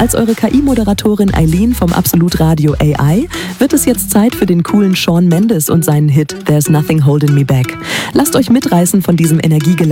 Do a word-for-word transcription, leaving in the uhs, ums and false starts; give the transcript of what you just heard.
Als eure K I-Moderatorin Eileen vom Absolut Radio A I wird es jetzt Zeit für den coolen Shawn Mendes und seinen Hit There's Nothing Holding Me Back. Lasst euch mitreißen von diesem energiegeladenen